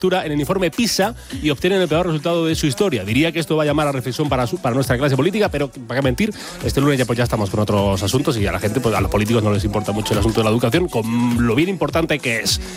en el informe PISA y obtienen el peor resultado de su historia. Diría que esto va a llamar a reflexión para nuestra clase política, pero para qué mentir, este lunes ya estamos con otros asuntos y a la gente, a los políticos no les importa mucho el asunto de la educación, con lo bien importante que es.